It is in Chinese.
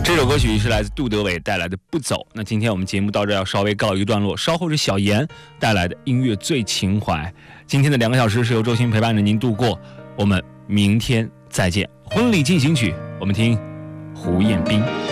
这首歌曲是来自杜德伟带来的《不走》。那今天我们节目到这要稍微告一个段落，稍后是小严带来的音乐最情怀。今天的2个小时是由周星陪伴着您度过，我们明天再见。婚礼进行曲，我们听胡彦斌。